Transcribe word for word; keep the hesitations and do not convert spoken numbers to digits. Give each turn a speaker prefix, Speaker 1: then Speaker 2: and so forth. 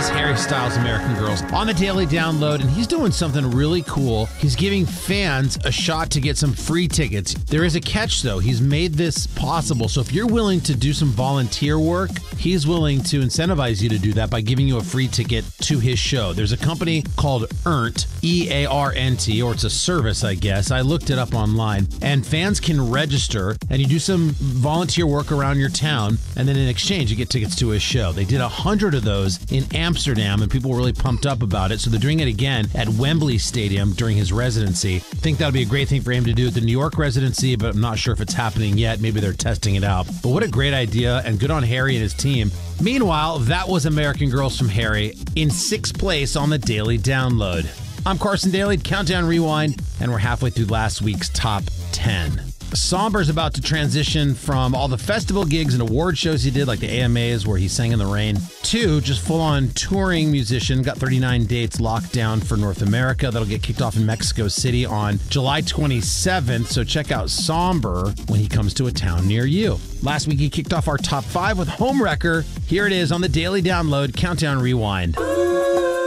Speaker 1: Harry Styles, American Girls, on the Daily Download, and he's doing something really cool. He's giving fans a shot to get some free tickets. There is a catch, though. He's made this possible. So if you're willing to do some volunteer work, he's willing to incentivize you to do that by giving you a free ticket to his show. There's a company called Earnt, E A R N T, or it's a service, I guess. I looked it up online, and fans can register, and you do some volunteer work around your town, and then in exchange, you get tickets to his show. They did a hundred of those in Amsterdam, and people were really pumped up about it. So they're doing it again at Wembley Stadium during his residency. I think that'll be a great thing for him to do at the New York residency, but I'm not sure if it's happening yet. Maybe they're testing it out. But what a great idea, and good on Harry and his team. Meanwhile, that was American Girls from Harry in sixth place on the Daily Download. I'm Carson Daly, Countdown Rewind, and we're halfway through last week's top ten. Somber's about to transition from all the festival gigs and award shows he did, like the A M As where he sang in the rain, to just full-on touring musician. Got thirty-nine dates locked down for North America. That'll get kicked off in Mexico City on July twenty-seventh, so check out Somber when he comes to a town near you. Last week, he kicked off our top five with Homewrecker. Here it is on the Daily Download, Countdown Rewind.